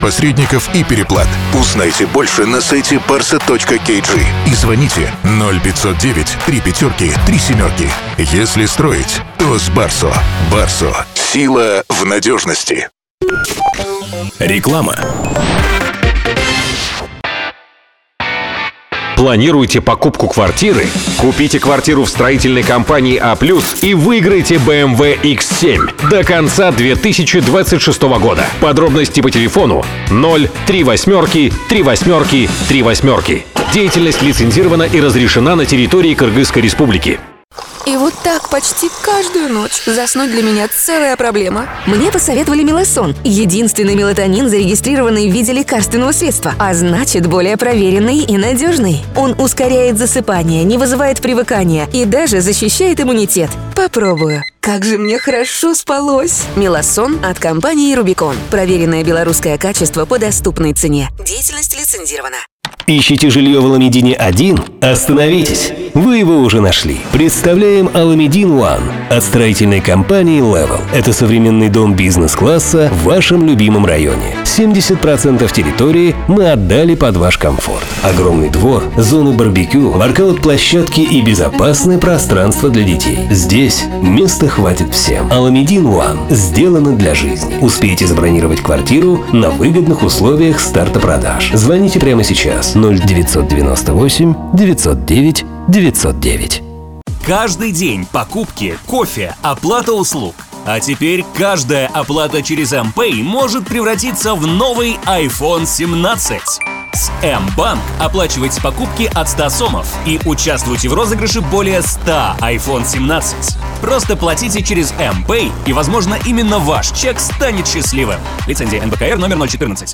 посредников и переплат. Узнайте больше на сайте barsa.kg и звоните 0509 3 3 7. Если строить, то с Барсо. Барсо. Сила в надежности. Реклама. Планируете покупку квартиры? Купите квартиру в строительной компании А+, и выиграйте BMW X7 до конца 2026 года. Подробности по телефону 038 38 38. Деятельность лицензирована и разрешена на территории Кыргызской Республики. И вот так почти каждую ночь заснуть для меня целая проблема. Мне посоветовали Мелосон. Единственный мелатонин, зарегистрированный в виде лекарственного средства, а значит, более проверенный и надежный. Он ускоряет засыпание, не вызывает привыкания и даже защищает иммунитет. Попробую. Как же мне хорошо спалось. Мелосон от компании Рубикон. Проверенное белорусское качество по доступной цене. Деятельность лицензирована. Ищите жилье в Аламедине 1? Остановитесь! Вы его уже нашли. Представляем Аламедин One от строительной компании Level. Это современный дом бизнес-класса в вашем любимом районе. 70% территории мы отдали под ваш комфорт. Огромный двор, зоны барбекю, воркаут-площадки и безопасное пространство для детей. Здесь места хватит всем. Аламедин One сделано для жизни. Успейте забронировать квартиру на выгодных условиях старта продаж. Звоните прямо сейчас. 0998 909 909. Каждый день покупки, кофе, оплата услуг. А теперь каждая оплата через МПэй может превратиться в новый iPhone 17. С М-Банк оплачивайте покупки от 100 сомов и участвуйте в розыгрыше более 100 iPhone 17. Просто платите через МПэй, и, возможно, именно ваш чек станет счастливым. Лицензия НБКР номер 014.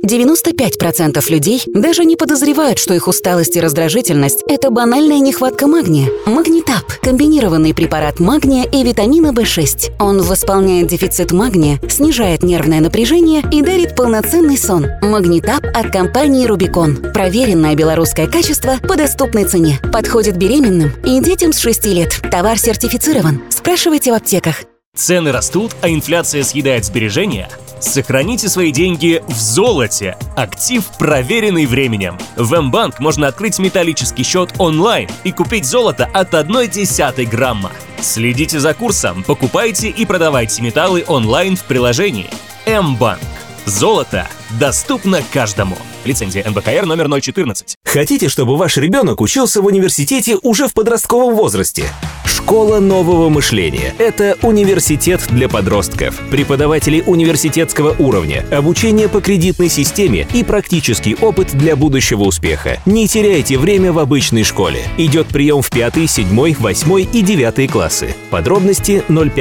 95% людей даже не подозревают, что их усталость и раздражительность – это банальная нехватка магния. Магнитап – комбинированный препарат магния и витамина В6. Он восполняет дефицит магния, снижает нервное напряжение и дарит полноценный сон. Магнитап от компании Рубикон. Проверенное белорусское качество по доступной цене. Подходит беременным и детям с 6 лет. Товар сертифицирован. Спрашивайте в аптеках. Цены растут, а инфляция съедает сбережения? Сохраните свои деньги в золоте. Актив, проверенный временем. В М-Банк можно открыть металлический счет онлайн и купить золото от 0,1 грамма. Следите за курсом, покупайте и продавайте металлы онлайн в приложении. М-Банк. Золото доступно каждому. Лицензия НБКР номер 014. Хотите, чтобы ваш ребенок учился в университете уже в подростковом возрасте? Школа нового мышления – это университет для подростков. Преподаватели университетского уровня, обучение по кредитной системе и практический опыт для будущего успеха. Не теряйте время в обычной школе. Идет прием в 5, 7, 8 и 9 классы. Подробности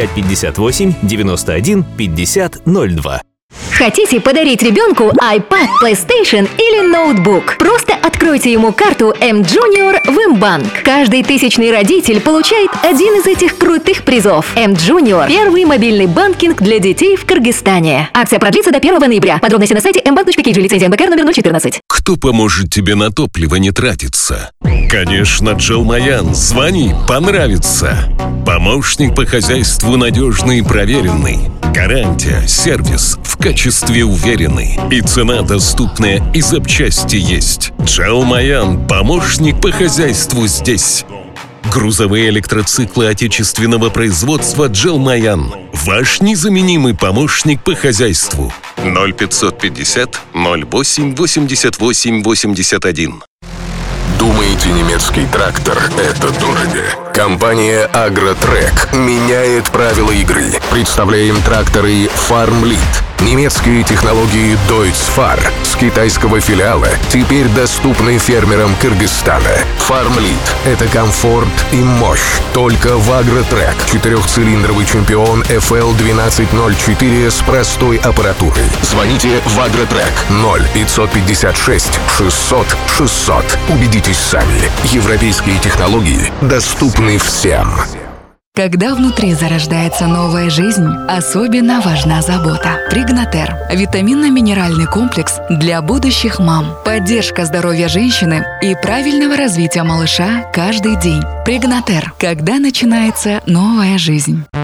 0558 91 50 02. Хотите подарить ребенку iPad, PlayStation или ноутбук? Просто откройте ему карту М-Junior в М-Банк. Каждый тысячный родитель получает один из этих крутых призов. М-Junior – первый мобильный банкинг для детей в Кыргызстане. Акция продлится до 1 ноября. Подробности на сайте mbank.kg, лицензия НБКР номер 014. Кто поможет тебе на топливо не тратиться? Конечно, Джелмаян. Звони, понравится. Помощник по хозяйству надежный и проверенный. Гарантия, сервис в качестве уверенный. И цена доступная, и запчасти есть. Джелмаян. Помощник по хозяйству здесь. Грузовые электроциклы отечественного производства Джелмаян. Ваш незаменимый помощник по хозяйству. 0550 08 88 81. Думаете, немецкий трактор – это дорого? Компания «Агротрек» меняет правила игры. Представляем тракторы «Фармлит». Немецкие технологии Deutz-Fahr с китайского филиала теперь доступны фермерам Кыргызстана. «Фармлит» — это комфорт и мощь. Только в «Агротрек». 4-цилиндровый чемпион FL1204 с простой аппаратурой. Звоните в «Агротрек» 0556 600 600. Убедитесь сами. Европейские технологии доступны всем. Когда внутри зарождается новая жизнь, особенно важна забота. Пригнатер – витаминно-минеральный комплекс для будущих мам. Поддержка здоровья женщины и правильного развития малыша каждый день. Пригнатер – когда начинается новая жизнь.